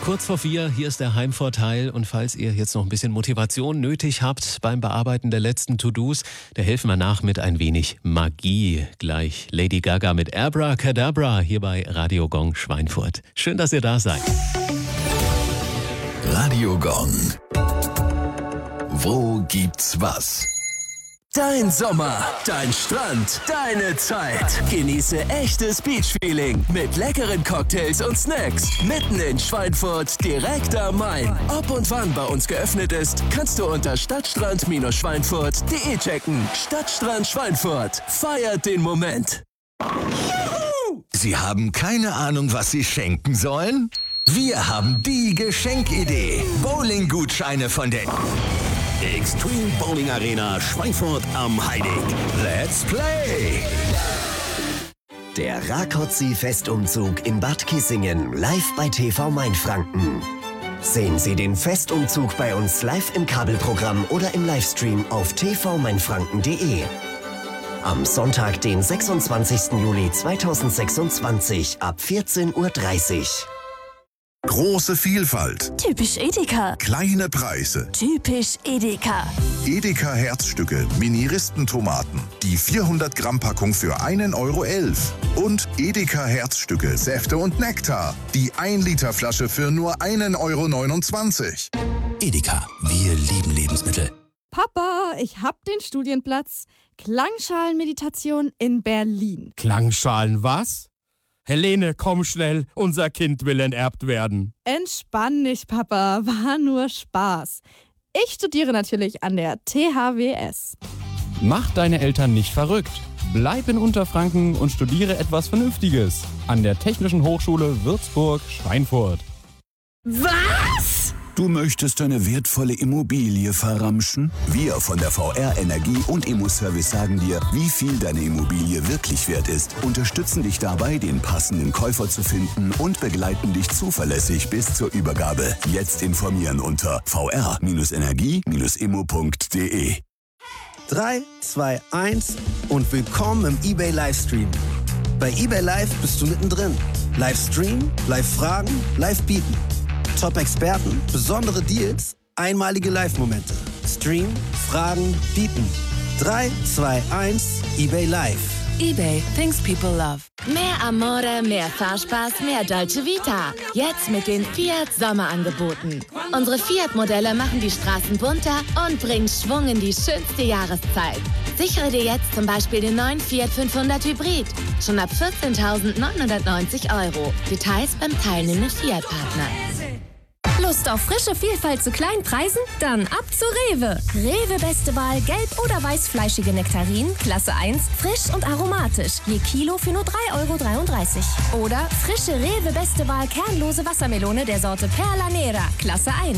Kurz vor 4, hier ist der Heimvorteil. Und falls ihr jetzt noch ein bisschen Motivation nötig habt beim Bearbeiten der letzten To-Dos, da helfen wir nach mit ein wenig Magie. Gleich Lady Gaga mit Abracadabra hier bei Radio Gong Schweinfurt. Schön, dass ihr da seid. Radio Gong. Wo gibt's was? Dein Sommer, dein Strand, deine Zeit. Genieße echtes Beach-Feeling mit leckeren Cocktails und Snacks. Mitten in Schweinfurt, direkt am Main. Ob und wann bei uns geöffnet ist, kannst du unter stadtstrand-schweinfurt.de checken. Stadtstrand Schweinfurt. Feiert den Moment. Sie haben keine Ahnung, was Sie schenken sollen? Wir haben die Geschenkidee. Bowling-Gutscheine von der Extreme Bowling Arena Schweinfurt am Heidig. Let's Play! Der Rákóczi-Festumzug in Bad Kissingen live bei TV Mainfranken. Sehen Sie den Festumzug bei uns live im Kabelprogramm oder im Livestream auf tvmainfranken.de. Am Sonntag, den 26. Juli 2026 ab 14:30 Uhr. Große Vielfalt. Typisch Edeka. Kleine Preise. Typisch Edeka. Edeka Herzstücke, Mini-Ristentomaten. Die 400 Gramm Packung für 1,11 Euro. Und Edeka Herzstücke, Säfte und Nektar. Die 1 Liter Flasche für nur 1,29 Euro. Edeka, wir lieben Lebensmittel. Papa, ich hab den Studienplatz. Klangschalenmeditation in Berlin. Klangschalen was? Helene, komm schnell, unser Kind will enterbt werden. Entspann dich, Papa, war nur Spaß. Ich studiere natürlich an der THWS. Mach deine Eltern nicht verrückt. Bleib in Unterfranken und studiere etwas Vernünftiges. An der Technischen Hochschule Würzburg-Schweinfurt. Was? Du möchtest deine wertvolle Immobilie verramschen? Wir von der VR Energie und Immoservice sagen dir, wie viel deine Immobilie wirklich wert ist, unterstützen dich dabei, den passenden Käufer zu finden und begleiten dich zuverlässig bis zur Übergabe. Jetzt informieren unter vr-energie-immo.de. 3, 2, 1 und willkommen im eBay Livestream. Bei eBay Live bist du mittendrin. Livestream, Live-Fragen, Live-Bieten. Top-Experten, besondere Deals, einmalige Live-Momente. Stream, Fragen, Bieten. 3, 2, 1, eBay Live. eBay, things people love. Mehr Amore, mehr Fahrspaß, mehr Dolce Vita. Jetzt mit den Fiat Sommerangeboten. Unsere Fiat-Modelle machen die Straßen bunter und bringen Schwung in die schönste Jahreszeit. Sichere dir jetzt zum Beispiel den neuen Fiat 500 Hybrid. Schon ab 14.990 €. Details beim teilnehmenden Fiat-Partner. Lust auf frische Vielfalt zu kleinen Preisen? Dann ab zu Rewe. Rewe beste Wahl gelb- oder weißfleischige Nektarinen, Klasse 1, frisch und aromatisch. Je Kilo für nur 3,33 €. Oder frische Rewe beste Wahl kernlose Wassermelone der Sorte Perla Nera, Klasse 1.